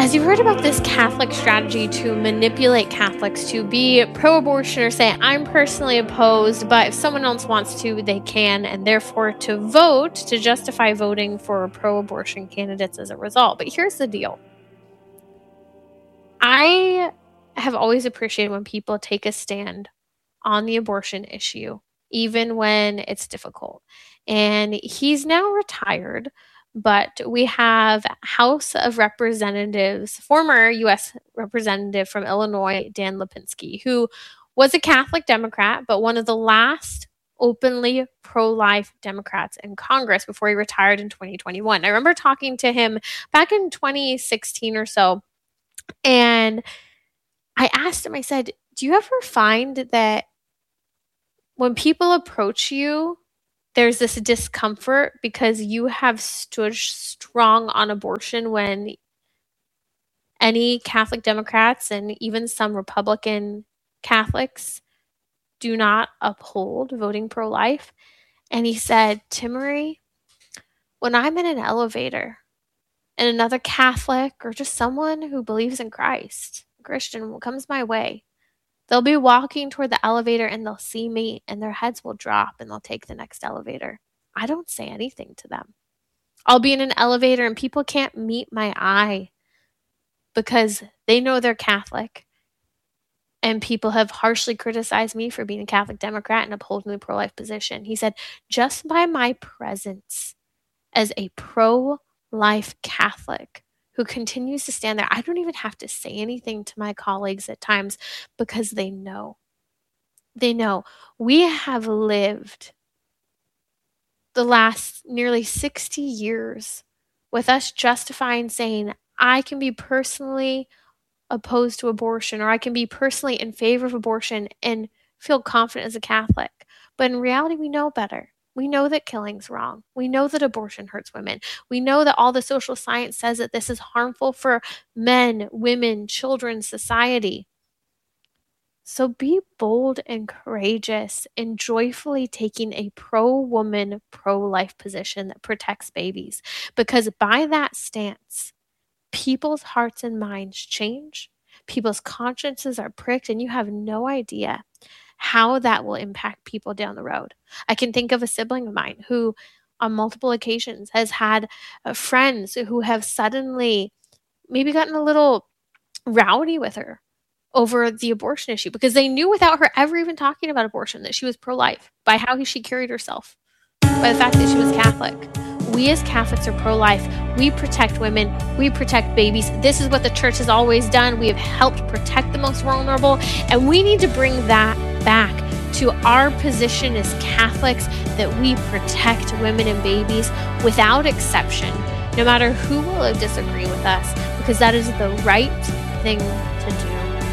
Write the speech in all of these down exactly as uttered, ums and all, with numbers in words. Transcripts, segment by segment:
As you heard about this Catholic strategy to manipulate Catholics to be pro-abortion or say, I'm personally opposed, but if someone else wants to, they can, and therefore to vote, to justify voting for pro-abortion candidates as a result. But here's the deal. I have always appreciated when people take a stand on the abortion issue, even when it's difficult. And he's now retired, but we have House of Representatives, former U S Representative from Illinois, Dan Lipinski, who was a Catholic Democrat, but one of the last openly pro-life Democrats in Congress before he retired in twenty twenty-one. I remember talking to him back in twenty sixteen or so, and I asked him, I said, do you ever find that when people approach you, there's this discomfort because you have stood strong on abortion when any Catholic Democrats and even some Republican Catholics do not uphold voting pro-life? And he said, Timmerie, when I'm in an elevator and another Catholic or just someone who believes in Christ, a Christian, comes my way, they'll be walking toward the elevator and they'll see me and their heads will drop and they'll take the next elevator. I don't say anything to them. I'll be in an elevator and people can't meet my eye because they know they're Catholic. And people have harshly criticized me for being a Catholic Democrat and upholding the pro-life position. He said, just by my presence as a pro-life Catholic who continues to stand there, I don't even have to say anything to my colleagues at times because they know. They know. We have lived the last nearly sixty years with us justifying saying, I can be personally opposed to abortion, or I can be personally in favor of abortion and feel confident as a Catholic. But in reality, we know better. We know that killing's wrong. We know that abortion hurts women. We know that all the social science says that this is harmful for men, women, children, society. So be bold and courageous in joyfully taking a pro-woman, pro-life position that protects babies. Because by that stance, people's hearts and minds change. People's consciences are pricked, and you have no idea how that will impact people down the road. I can think of a sibling of mine who on multiple occasions has had uh, friends who have suddenly maybe gotten a little rowdy with her over the abortion issue because they knew without her ever even talking about abortion that she was pro-life by how she carried herself, by the fact that she was Catholic. We as Catholics are pro-life. We protect women. We protect babies. This is what the church has always done. We have helped protect the most vulnerable, and we need to bring that back to our position as Catholics, that we protect women and babies without exception, no matter who will disagree with us, because that is the right thing to do.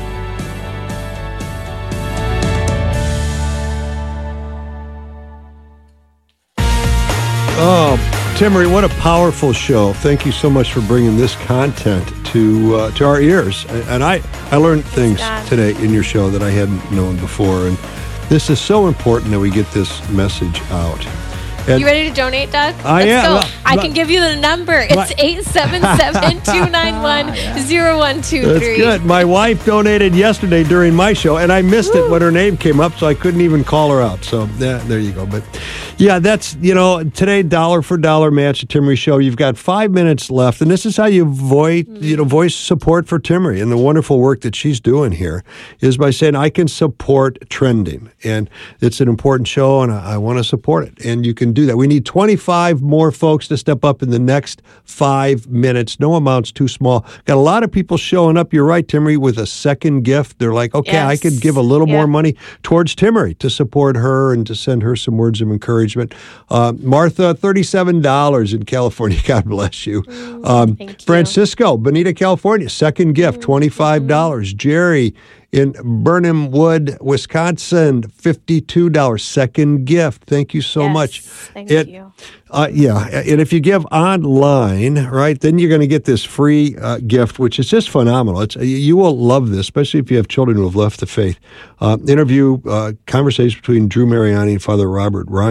Oh, Timmerie, what a powerful show. Thank you so much for bringing this content to uh, to our ears. And I, I learned things today in your show that I hadn't known before. And this is so important that we get this message out. And you ready to donate, Doug? I Let's am. go. Well, I can give you the number. It's eight seven seven, two nine one, zero one two three. That's good. My wife donated yesterday during my show, and I missed Woo. it when her name came up, so I couldn't even call her out. So yeah, there you go. But yeah, that's, you know, today, dollar for dollar match at Timmerie Show. You've got five minutes left, and this is how you voice, mm. you know, voice support for Timmerie and the wonderful work that she's doing here is by saying, I can support trending. And it's an important show, and I, I want to support it. And you can do that. We need twenty-five more folks to step up in the next five minutes. No amount's too small. Got a lot of people showing up, you're right, Timmerie, with a second gift. They're like, okay, yes. I could give a little yeah. more money towards Timmerie to support her and to send her some words of encouragement. Uh, Martha, thirty-seven dollars in California. God bless you. Mm, um, thank you. Francisco, Bonita, California, second gift, twenty-five dollars. Mm. Jerry in Burnham Wood, Wisconsin, fifty-two dollars. Second gift. Thank you so yes, much. Thank it, you. Uh, yeah, and if you give online, right, then you're going to get this free uh, gift, which is just phenomenal. It's you will love this, especially if you have children who have left the faith. Uh, interview, uh, conversation between Drew Mariani and Father Robert Ryan.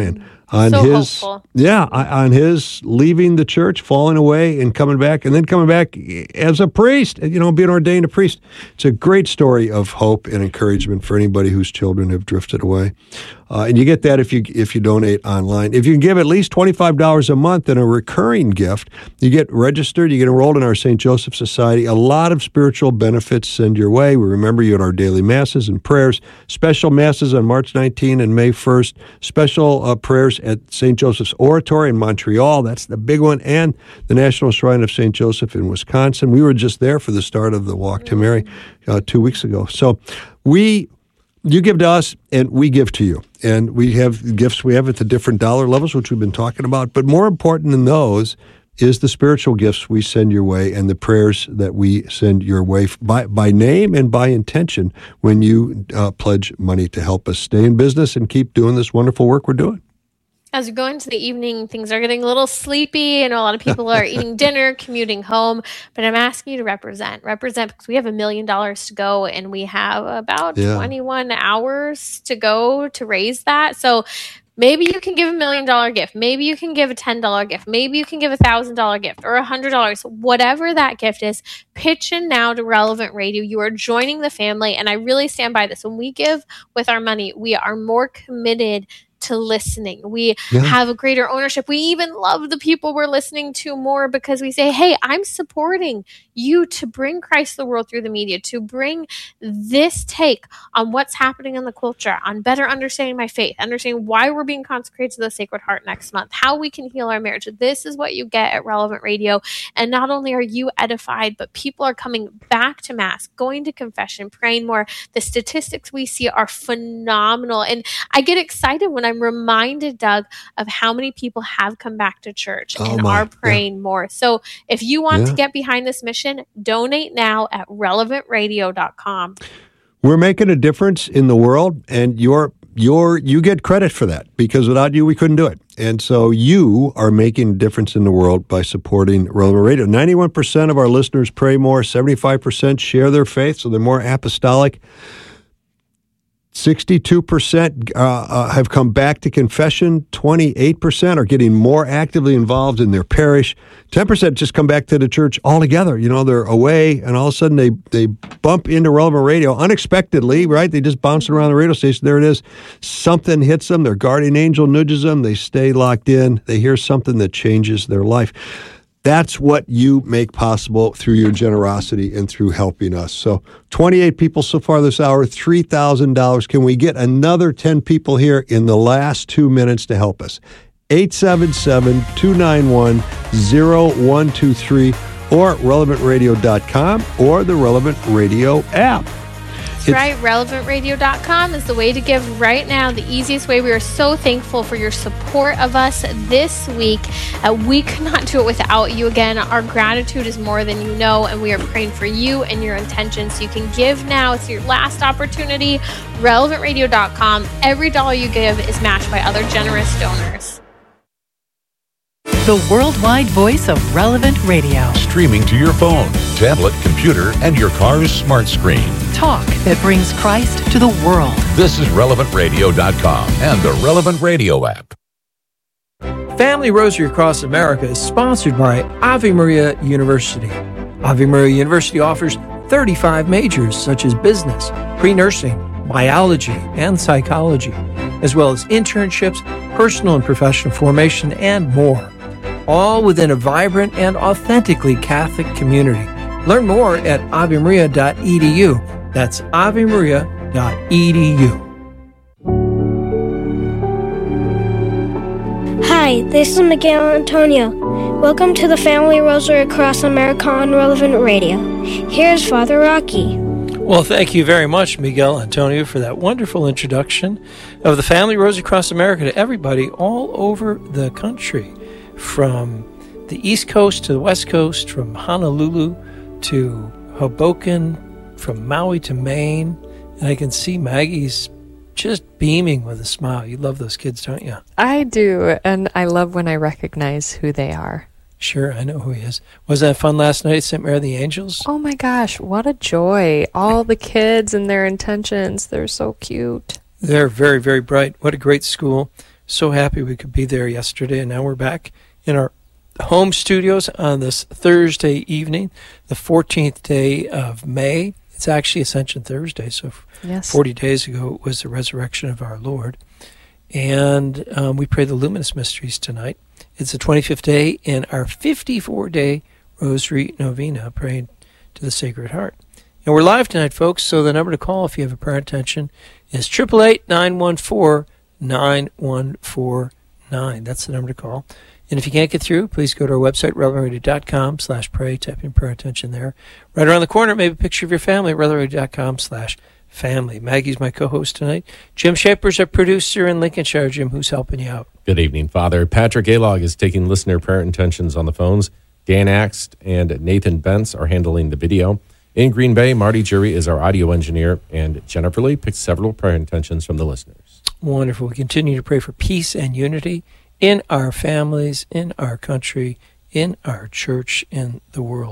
on so his hopeful. yeah on his leaving the church, falling away, and coming back, and then coming back as a priest, you know, being ordained a priest. It's a great story of hope and encouragement for anybody whose children have drifted away. Uh, and you get that if you if you donate online. If you can give at least twenty-five dollars a month in a recurring gift, you get registered, you get enrolled in our Saint Joseph Society. A lot of spiritual benefits send your way. We remember you at our daily masses and prayers, special masses on March nineteenth and May first, special uh, prayers at Saint Joseph's Oratory in Montreal. That's the big one. And the National Shrine of Saint Joseph in Wisconsin. We were just there for the start of the Walk to Mary uh, two weeks ago. So we... You give to us, and we give to you. And we have gifts we have at the different dollar levels, which we've been talking about. But more important than those is the spiritual gifts we send your way and the prayers that we send your way by, by name and by intention when you uh, pledge money to help us stay in business and keep doing this wonderful work we're doing. As we go into the evening, things are getting a little sleepy. I know a lot of people are eating dinner, commuting home, but I'm asking you to represent. Represent because we have a million dollars to go and we have about yeah. twenty-one hours to go to raise that. So maybe you can give a million dollar gift. Maybe you can give a ten dollar gift. Maybe you can give a one thousand dollar gift or one hundred dollars. Whatever that gift is, pitch in now to Relevant Radio. You are joining the family, and I really stand by this. When we give with our money, we are more committed to listening. We yeah. have a greater ownership. We even love the people we're listening to more because we say, hey, I'm supporting you to bring Christ to the world through the media, to bring this take on what's happening in the culture, on better understanding my faith, understanding why we're being consecrated to the Sacred Heart next month, how we can heal our marriage. This is what you get at Relevant Radio. And not only are you edified, but people are coming back to Mass, going to confession, praying more. The statistics we see are phenomenal. And I get excited when I'm reminded, Doug, of how many people have come back to church oh and my, are praying yeah. more. So if you want yeah. to get behind this mission, donate now at relevant radio dot com. We're making a difference in the world, and you're you're you get credit for that because without you, we couldn't do it. And so you are making a difference in the world by supporting Relevant Radio. ninety-one percent of our listeners pray more, seventy-five percent share their faith, so they're more apostolic. sixty-two percent uh, uh, have come back to confession. twenty-eight percent are getting more actively involved in their parish. ten percent just come back to the church altogether. You know, they're away, and all of a sudden they, they bump into Relevant Radio unexpectedly, right? They just bounce around the radio station. There it is. Something hits them. Their guardian angel nudges them. They stay locked in. They hear something that changes their life. That's what you make possible through your generosity and through helping us. So twenty-eight people so far this hour, three thousand dollars. Can we get another ten people here in the last two minutes to help us? eight seven seven, two nine one, zero one two three or relevant radio dot com or the Relevant Radio app. That's right. relevant radio dot com is the way to give right now, the easiest way. We are so thankful for your support of us this week. Uh, we could not do it without you. Again, our gratitude is more than you know, and we are praying for you and your intentions. So you can give now. It's your last opportunity. relevant radio dot com. Every dollar you give is matched by other generous donors. The worldwide voice of Relevant Radio. Streaming to your phone, tablet, computer, and your car's smart screen. Talk that brings Christ to the world. This is relevant radio dot com and the Relevant Radio app. Family Rosary Across America is sponsored by Ave Maria University. Ave Maria University offers thirty-five majors such as business, pre-nursing, biology, and psychology, as well as internships, personal and professional formation, and more. All within a vibrant and authentically Catholic community. Learn more at ave maria dot e d u. That's ave maria dot e d u. Hi, this is Miguel Antonio. Welcome to the Family Rosary Across America on Relevant Radio. Here's Father Rocky. Well, thank you very much, Miguel Antonio, for that wonderful introduction of the Family Rosary Across America to everybody all over the country, from the East Coast to the West Coast, from Honolulu to Hoboken, from Maui to Maine. And I can see Maggie's just beaming with a smile. You love those kids, don't you? I do, and I love when I recognize who they are. Sure, I know who he is. Was that fun last night at Saint Mary of the Angels? Oh my gosh, what a joy. All the kids and their intentions, they're so cute. They're very, very bright. What a great school. So happy we could be there yesterday, and now we're back in our home studios on this Thursday evening, the fourteenth day of May. It's actually Ascension Thursday, so Yes. forty days ago was the resurrection of our Lord. And um, we pray the Luminous Mysteries tonight. It's the twenty-fifth day in our fifty-four day Rosary Novena, praying to the Sacred Heart. And we're live tonight, folks, so the number to call if you have a prayer intention is eight eight eight, nine one four, nine one four nine. That's the number to call. And if you can't get through, please go to our website, relevant radio dot com slash pray, type in prayer attention there. Right around the corner, maybe a picture of your family, relevant radio dot com slash family. Maggie's my co-host tonight. Jim Shapers, our producer in Lincolnshire. Jim, who's helping you out? Good evening, Father. Patrick Alog is taking listener prayer intentions on the phones. Dan Axt and Nathan Bentz are handling the video. In Green Bay, Marty Jury is our audio engineer, and Jennifer Lee picked several prayer intentions from the listeners. Wonderful. We continue to pray for peace and unity in our families, in our country, in our church, in the world.